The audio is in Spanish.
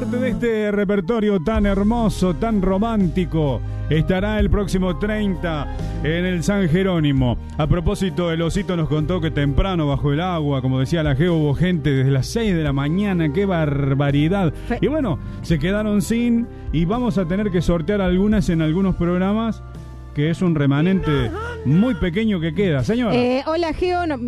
Parte de este repertorio tan hermoso, tan romántico, estará el próximo 30 en el San Jerónimo. A propósito, el Osito nos contó que temprano bajo el agua, como decía la Geo, hubo gente desde las 6 de la mañana. ¡Qué barbaridad! Y bueno, se quedaron sin, y vamos a tener que sortear algunas en algunos programas, que es un remanente muy pequeño que queda. Señora. Hola, Geo.